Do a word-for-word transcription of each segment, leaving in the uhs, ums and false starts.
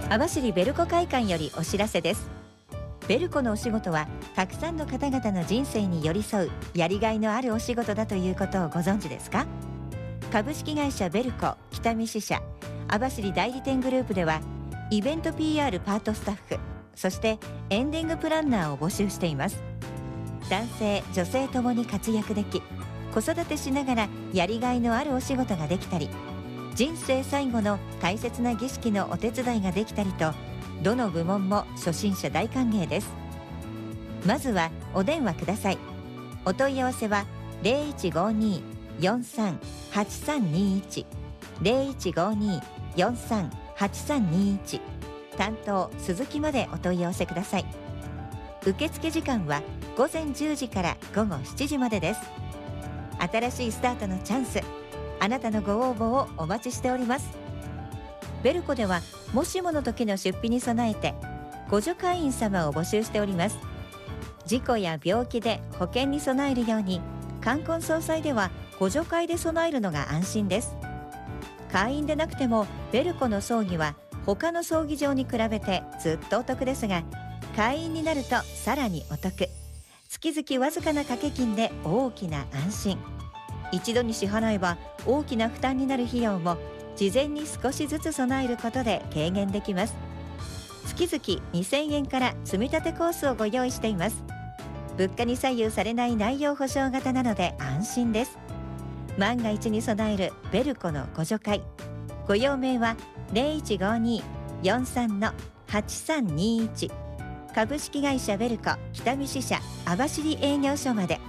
網走ベルコ会館よりお知らせです。ベルコのお仕事はたくさんの方々の人生に寄り添うやりがいのあるお仕事だということをご存知ですか？株式会社ベルコ北見支社網走代理店グループではイベント ピーアール パートスタッフ、そしてエンディングプランナーを募集しています。男性女性ともに活躍でき、子育てしながらやりがいのあるお仕事ができたり、人生最後の大切な儀式のお手伝いができたりと、どの部門も初心者大歓迎です。まずはお電話ください。お問い合わせは ゼロいちごに よんさん はちさんにいち ゼロいちごに よんさん はちさんにいち、担当鈴木までお問い合わせください。受付時間はごぜんじゅうじからごごしちじまでです。新しいスタートのチャンス、あなたのご応募をお待ちしております。ベルコではもしもの時の出費に備えて互助会員様を募集しております。事故や病気で保険に備えるように、冠婚葬祭では互助会で備えるのが安心です。会員でなくてもベルコの葬儀は他の葬儀場に比べてずっとお得ですが、会員になるとさらにお得。月々わずかな掛け金で大きな安心。一度に支払えば大きな負担になる費用も事前に少しずつ備えることで軽減できます。月々にせんえんから積み立てコースをご用意しています。物価に左右されない内容保証型なので安心です。万が一に備えるベルコの互助会、ご用命は ゼロいちごに よんさん はちさんにいち、株式会社ベルコ北見支社網走営業所まで。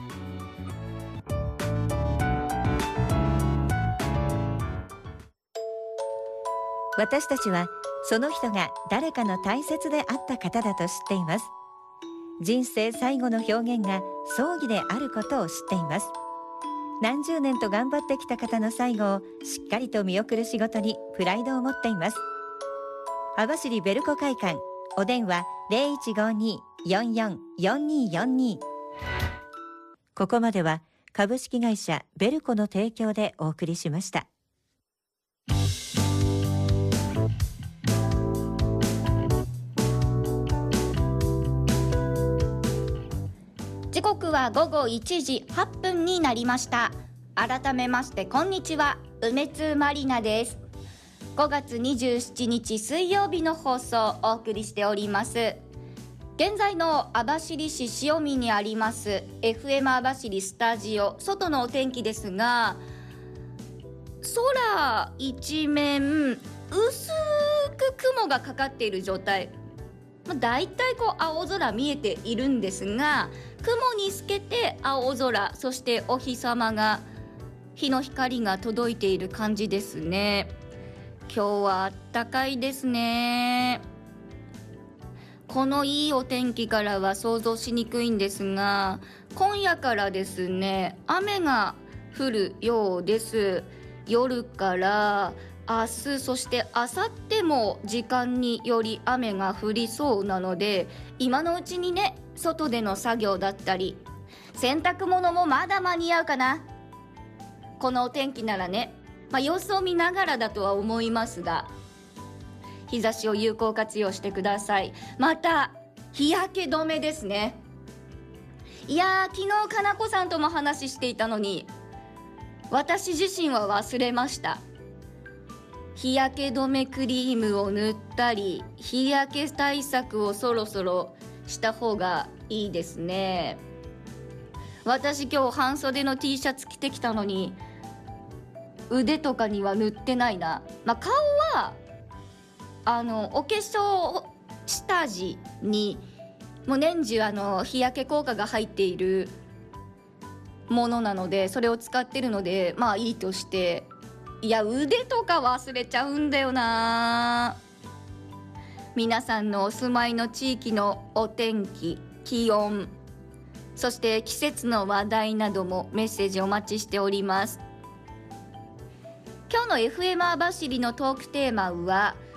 私たちはその人が誰かの大切であった方だと知っています。人生最後の表現が葬儀であることを知っています。何十年と頑張ってきた方の最後をしっかりと見送る仕事にプライドを持っています。網走ベルコ会館、お電話 ゼロいちごに よんよん よんによんに。 ここまでは株式会社ベルコの提供でお送りしました。 時刻はごごいちじはっぷんになりました。改めましてこんにちは、梅津まりなです。ごがつにじゅうしちにち水曜日の放送をお送りしております。現在の網走市潮見にあります エフエム 網走スタジオ、外のお天気ですが、空一面薄く雲がかかっている状態、まあ、だいたいこう青空見えているんですが、雲に透けて青空、そしてお日様が、日の光が届いている感じですね。今日はあったかいですね。このいいお天気からは想像しにくいんですが、今夜からですね、雨が降るようです。夜から明日、そして明後日も時間により雨が降りそうなので、今のうちにね、外での作業だったり、洗濯物もまだ間に合うかな。このお天気ならね、まあ、様子を見ながらだとは思いますが、日差しを有効活用してください。また日焼け止めですね。いやー、昨日かなこさんとも話していたのに、私自身は忘れました。日焼け止めクリームを塗ったり、日焼け対策をそろそろした方がいいですね。私今日半袖の T シャツ着てきたのに、腕とかには塗ってないな。まあ、顔はあのお化粧下地にもう年中あの日焼け効果が入っているものなので、それを使ってるのでまあいいとして、いや腕とか忘れちゃうんだよな。皆さんのお住まいの地域のお天気、気温、そして季節の話題などもメッセージお待ちしております。今日の エフエム 網走のトークテーマは